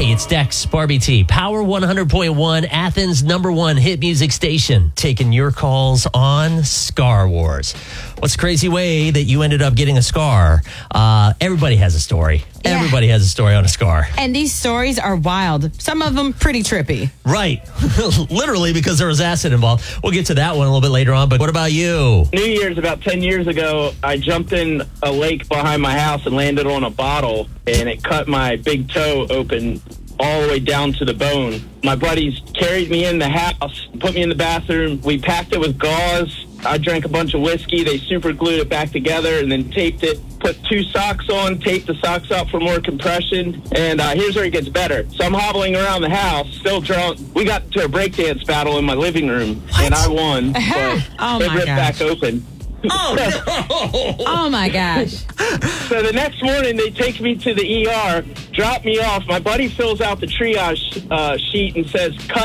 Hey, it's Dex, Barbie T, Power 100.1, Athens' #1 hit music station, taking your calls on Scar Wars. What's the crazy way that you ended up getting a scar? Everybody has a story. Yeah. Everybody has a story on a scar. And these stories are wild. Some of them pretty trippy. Right. Literally, because there was acid involved. We'll get to that one a little bit later on, but what about you? New Year's about 10 years ago, I jumped in a lake behind my house and landed on a bottle, and it cut my big toe open all the way down to the bone. My buddies carried me in the house, put me in the bathroom. We packed it with gauze. I drank a bunch of whiskey. They super glued it back together and then taped it. Put 2 socks on, taped the socks up for more compression. And here's where it gets better. So I'm hobbling around the house, still drunk. We got to a breakdance battle in my living room, and I won. But Oh, it my ripped gosh. back open. Oh, no. Oh, my gosh. So the next morning, they take me to the ER, drop me off. My buddy fills out the triage sheet and says, cut